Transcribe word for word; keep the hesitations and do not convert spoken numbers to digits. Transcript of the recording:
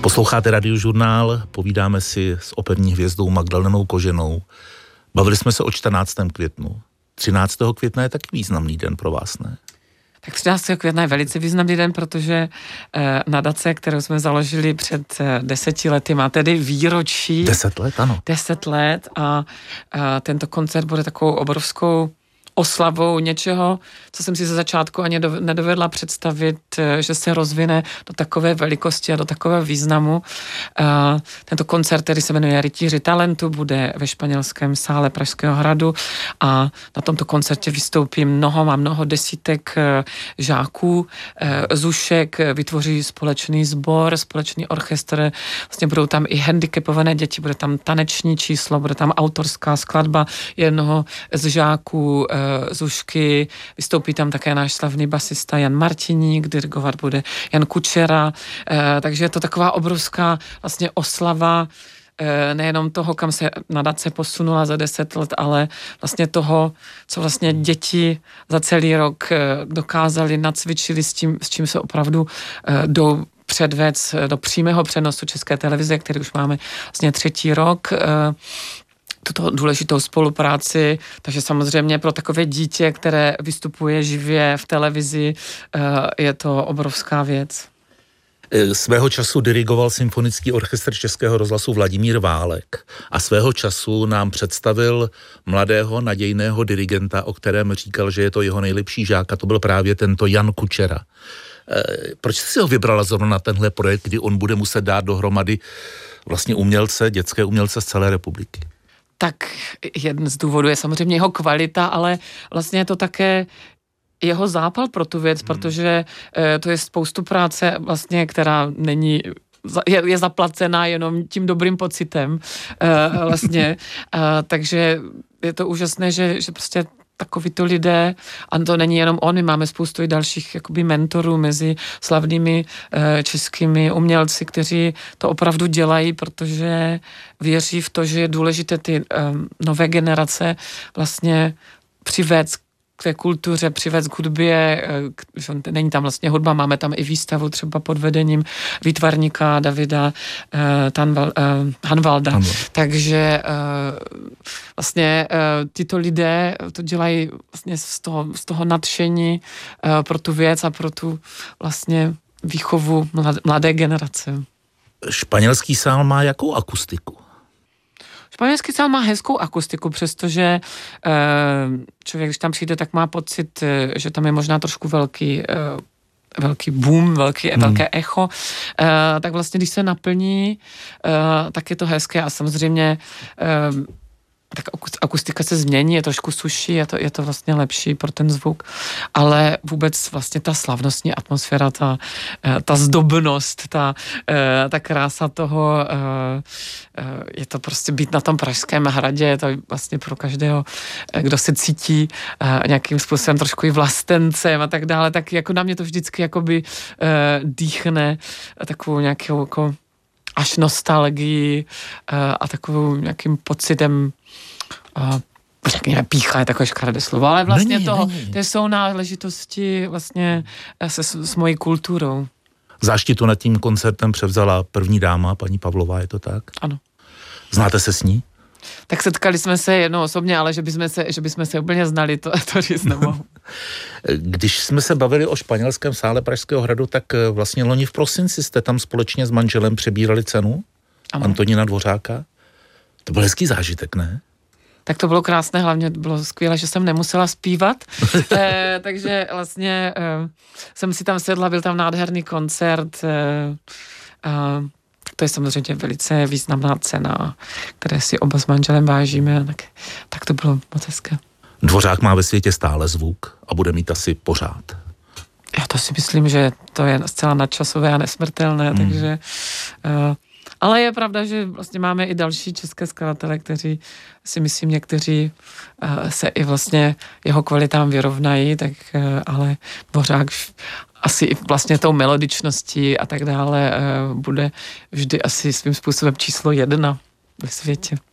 Posloucháte Radiožurnál, povídáme si s operní hvězdou Magdalenou Koženou. Bavili jsme se o čtrnáctého květnu. třináctého května je taky významný den pro vás, ne? Tak třináctého května je velice významný den, protože eh, nadace, kterou jsme založili před eh, deseti lety, má tedy výročí. Deset let, ano. Deset let a, a tento koncert bude takovou obrovskou oslavou něčeho, co jsem si ze začátku ani do, nedovedla představit, že se rozvine do takové velikosti a do takového významu. Uh, tento koncert, který se jmenuje Rytíři talentu, bude ve španělském sále Pražského hradu a na tomto koncertě vystoupí mnoho, má mnoho desítek uh, žáků, uh, zušek, vytvoří společný sbor, společný orchestr, vlastně budou tam i handicapované děti, bude tam taneční číslo, bude tam autorská skladba jednoho z žáků, uh, Zušky, vystoupí tam také náš slavný basista Jan Martiník, dirigovat bude Jan Kučera, eh, takže je to taková obrovská vlastně oslava eh, nejenom toho, kam se nadace posunula za deset let, ale vlastně toho, co vlastně děti za celý rok eh, dokázali, nacvičili s tím, s čím se opravdu eh, jdou předvést do přímého přenosu České televize, který už máme vlastně třetí rok. Eh, tuto důležitou spolupráci, takže samozřejmě pro takové dítě, které vystupuje živě v televizi, je to obrovská věc. Svého času dirigoval symfonický orchestr Českého rozhlasu Vladimír Válek a svého času nám představil mladého nadějného dirigenta, o kterém říkal, že je to jeho nejlepší žák, a to byl právě tento Jan Kučera. Proč jsi si ho vybrala zrovna na tenhle projekt, kdy on bude muset dát dohromady vlastně umělce, dětské umělce z celé republiky? Tak jeden z důvodů je samozřejmě jeho kvalita, ale vlastně je to také jeho zápal pro tu věc, hmm. protože e, to je spoustu práce vlastně, která není, je, je zaplacená jenom tím dobrým pocitem e, vlastně, e, takže je to úžasné, že, že prostě takovýto lidé, a to není jenom on, my máme spoustu i dalších jakoby mentorů mezi slavnými e, českými umělci, kteří to opravdu dělají, protože věří v to, že je důležité ty e, nové generace vlastně přivést k té kultuře, přivést k hudbě, že není tam vlastně hudba, máme tam i výstavu třeba pod vedením výtvarníka Davida eh, Tanval, eh, Hanvalda. Ano. Takže eh, vlastně eh, tyto lidé to dělají vlastně z toho, z toho nadšení eh, pro tu věc a pro tu vlastně výchovu mladé, mladé generace. Španělský sál má jakou akustiku? Španělský sál má hezkou akustiku, přestože člověk, když tam přijde, tak má pocit, že tam je možná trošku velký, velký boom, velký, hmm. velké echo. Tak vlastně, když se naplní, tak je to hezké a samozřejmě tak akustika se změní, je trošku suší, je to, je to vlastně lepší pro ten zvuk, ale vůbec vlastně ta slavnostní atmosféra, ta, ta zdobnost, ta, ta krása toho, je to prostě být na tom Pražském hradě, je to vlastně pro každého, kdo se cítí nějakým způsobem trošku i vlastencem a tak dále, tak jako na mě to vždycky jakoby dýchne takovou nějakou jako až nostalgii a takovou nějakým pocitem Uh, řekněme, pícha je takové škaredé slovo, ale vlastně není, toho, není. To jsou náležitosti vlastně se, s, s mojí kulturou. Záštitu nad tím koncertem převzala první dáma, paní Pavlová, je to tak? Ano. Znáte se s ní? Tak setkali jsme se jednou osobně, ale že bychom se, že bychom se úplně znali, to, to říct nemohu. Když jsme se bavili o španělském sále Pražského hradu, tak vlastně loni v prosinci jste tam společně s manželem přebírali cenu? Ano. Antonína Dvořáka? To byl hezký zážitek, ne? Tak to bylo krásné, hlavně bylo skvělé, že jsem nemusela zpívat, e, takže vlastně e, jsem si tam sedla, byl tam nádherný koncert, e, e, to je samozřejmě velice významná cena, které si oba s manželem vážíme, tak, tak to bylo moc hezké. Dvořák má ve světě stále zvuk a bude mít asi pořád. Já to si myslím, že to je zcela nadčasové a nesmrtelné, hmm. takže... E, Ale je pravda, že vlastně máme i další české skladatele, kteří si myslím, někteří uh, se i vlastně jeho kvalitám vyrovnají, tak uh, ale Dvořák asi i vlastně tou melodičností a tak dále uh, bude vždy asi svým způsobem číslo jedna ve světě.